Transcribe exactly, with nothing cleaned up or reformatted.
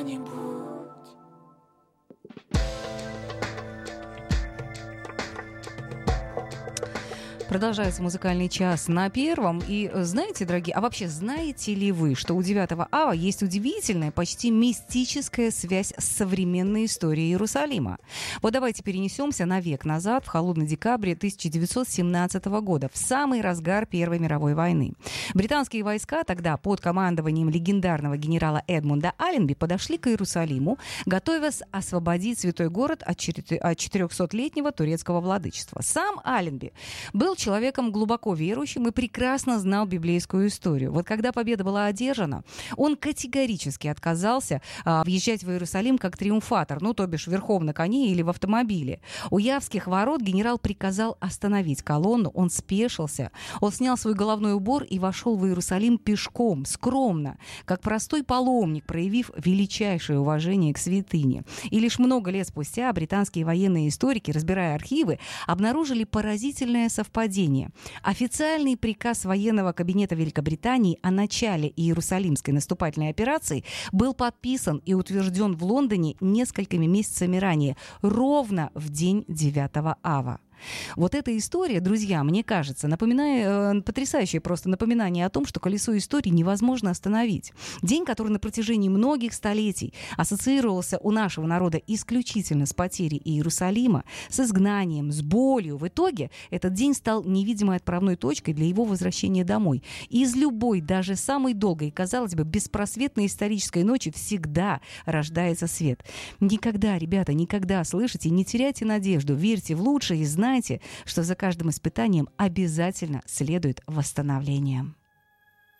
когда-нибудь. Продолжается музыкальный час на Первом. И знаете, дорогие, а вообще знаете ли вы, что у девятого ава есть удивительная, почти мистическая связь с современной историей Иерусалима? Вот давайте перенесемся на век назад, в холодный декабрь тысяча девятьсот семнадцатого года, в самый разгар Первой мировой войны. Британские войска тогда под командованием легендарного генерала Эдмунда Алленби подошли к Иерусалиму, готовясь освободить святой город от четырехсотлетнего турецкого владычества. Сам Алленби был человеком глубоко верующим и прекрасно знал библейскую историю. Вот когда победа была одержана, он категорически отказался а, въезжать в Иерусалим как триумфатор, ну, то бишь верхом на коне или в автомобиле. У Явских ворот генерал приказал остановить колонну, он спешился, он снял свой головной убор и вошел в Иерусалим пешком, скромно, как простой паломник, проявив величайшее уважение к святыне. И лишь много лет спустя британские военные историки, разбирая архивы, обнаружили поразительное совпадение. Официальный приказ военного кабинета Великобритании о начале Иерусалимской наступательной операции был подписан и утвержден в Лондоне несколькими месяцами ранее, ровно в день девятого ава. Вот эта история, друзья, мне кажется, напоминает, э, потрясающее просто напоминание о том, что колесо истории невозможно остановить. День, который на протяжении многих столетий ассоциировался у нашего народа исключительно с потерей Иерусалима, с изгнанием, с болью. В итоге этот день стал невидимой отправной точкой для его возвращения домой. И из любой, даже самой долгой, казалось бы, беспросветной исторической ночи всегда рождается свет. Никогда, ребята, никогда, слышите, не теряйте надежду, верьте в лучшее и знайте, Знаете, что за каждым испытанием обязательно следует восстановление.